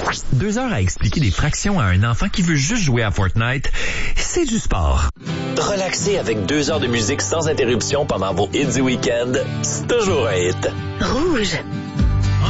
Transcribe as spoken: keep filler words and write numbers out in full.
Deux heures à expliquer des fractions à un enfant qui veut juste jouer à Fortnite, c'est du sport. Relaxer avec deux heures de musique sans interruption pendant vos hits du week-end, c'est toujours un hit. Rouge.